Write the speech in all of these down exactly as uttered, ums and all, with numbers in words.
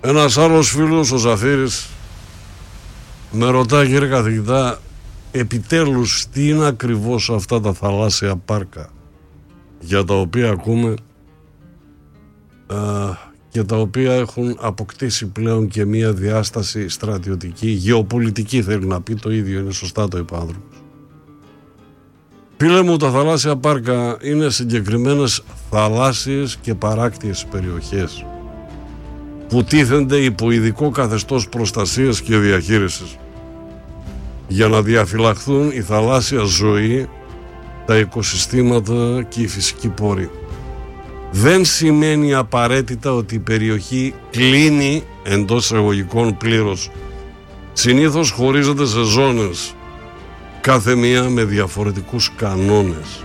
Ένας άλλος φίλος, ο Ζαφύρης, με ρωτάει, κύριε καθηγητά, επιτέλους τι είναι ακριβώς αυτά τα θαλάσσια πάρκα για τα οποία ακούμε α, και τα οποία έχουν αποκτήσει πλέον και μία διάσταση στρατιωτική, γεωπολιτική θέλει να πει, το ίδιο είναι, σωστά το είπε ο άνθρωπος. Φίλε μου, τα θαλάσσια πάρκα είναι συγκεκριμένες θαλάσσιες και παράκτιες περιοχές που τίθενται υπό ειδικό καθεστώς προστασίας και διαχείρισης για να διαφυλαχθούν η θαλάσσια ζωή, τα οικοσυστήματα και οι φυσικοί πόροι. Δεν σημαίνει απαραίτητα ότι η περιοχή κλείνει εντός εισαγωγικών πλήρως. Συνήθως χωρίζεται σε ζώνες, κάθε μία με διαφορετικούς κανόνες.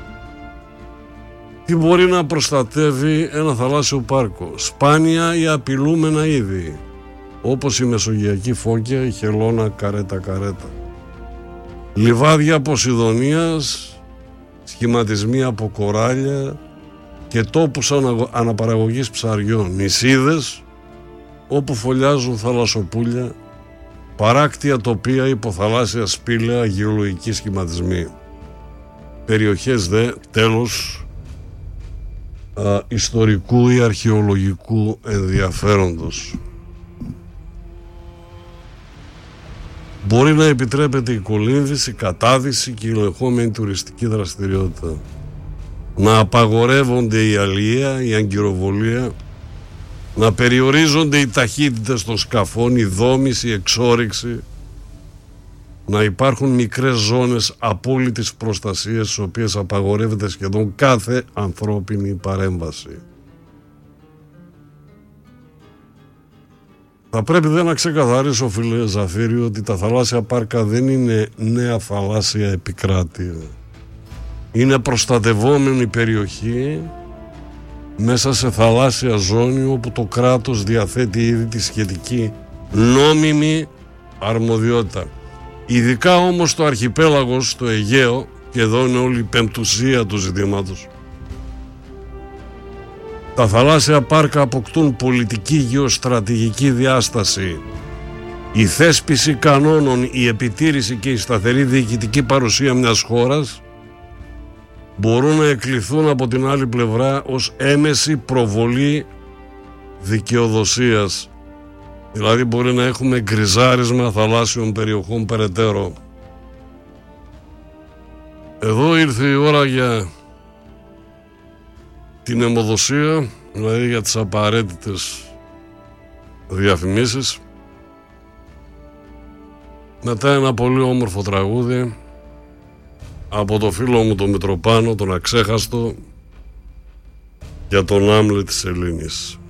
Τι μπορεί να προστατεύει ένα θαλάσσιο πάρκο? Σπάνια ή απειλούμενα είδη, όπως η μεσογειακή φώκια, η χελώνα καρέτα καρέτα. Λιβάδια Ποσειδονίας, σχηματισμοί από κοράλια και τόπους ανα, αναπαραγωγής ψαριών, νησίδες όπου φωλιάζουν θαλασσοπούλια, παράκτια τοπία, υποθαλάσσια σπήλαια, γεωλογικοί σχηματισμοί. Περιοχές δε, τέλος, α, ιστορικού ή αρχαιολογικού ενδιαφέροντος. Μπορεί να επιτρέπεται η κολύμβηση, η κατάδυση και η ελεγχόμενη τουριστική δραστηριότητα. Να απαγορεύονται η αλία, η αγκυροβολία, να περιορίζονται οι ταχύτητες των σκαφών, η δόμηση, η εξόρυξη, να υπάρχουν μικρές ζώνες απόλυτης προστασίας στις οποίες απαγορεύεται σχεδόν κάθε ανθρώπινη παρέμβαση. Θα πρέπει δεν να ξεκαθαρίσω, φίλε Ζαφύριο, ότι τα θαλάσσια πάρκα δεν είναι νέα θαλάσσια επικράτεια. Είναι προστατευόμενη περιοχή μέσα σε θαλάσσια ζώνη όπου το κράτος διαθέτει ήδη τη σχετική νόμιμη αρμοδιότητα. Ειδικά όμως το αρχιπέλαγος, το Αιγαίο, και εδώ είναι όλη η πεμπτουσία του ζητήματος, τα θαλάσσια πάρκα αποκτούν πολιτική γεωστρατηγική διάσταση. Η θέσπιση κανόνων, η επιτήρηση και η σταθερή διοικητική παρουσία μιας χώρας μπορούν να εκλειθούν από την άλλη πλευρά ως έμεση προβολή δικαιοδοσίας. Δηλαδή μπορεί να έχουμε γκριζάρισμα θαλάσσιων περιοχών περαιτέρω. Εδώ ήρθε η ώρα για την αιμοδοσία, δηλαδή για τις απαραίτητες διαφημίσεις. Μετά ένα πολύ όμορφο τραγούδι από το φίλο μου τον Μητροπάνο, τον αξέχαστο, για τον Άμλετ της Ελλήνης.